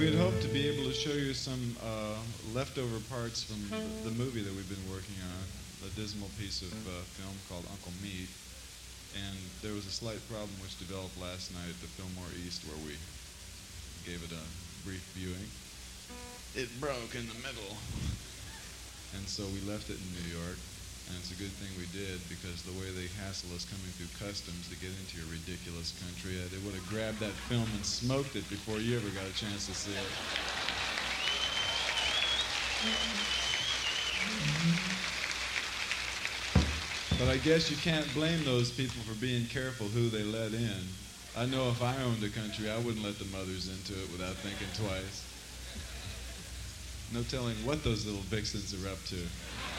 We'd hoped to be able to show you some leftover parts from the movie that we've been working on, a dismal piece of film called Uncle Meat. And there was a slight problem which developed last night at the Fillmore East where we gave it a brief viewing. It broke in the middle. And so we left it in New York. And it's a good thing we did because the way they hassle us coming through customs to get into your ridiculous country, they would have grabbed that film and smoked it before you ever got a chance to see it. But I guess you can't blame those people for being careful who they let in. I know if I owned a country, I wouldn't let the mothers into it without thinking twice. No telling what those little vixens are up to.